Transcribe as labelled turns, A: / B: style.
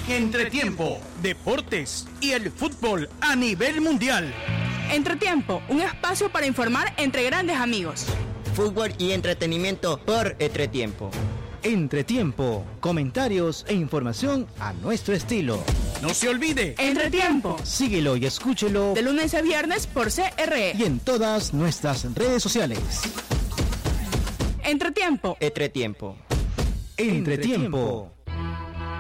A: Entretiempo, deportes y el fútbol a nivel mundial.
B: Entretiempo, un espacio para informar entre grandes amigos.
C: Fútbol y entretenimiento por Entretiempo.
D: Entretiempo, comentarios e información a nuestro estilo.
A: No se olvide.
B: Entretiempo.
D: Síguelo y escúchelo
B: De lunes a viernes por CRE.
D: y en todas nuestras redes sociales.
B: Entretiempo.
C: Entretiempo.
D: Entretiempo.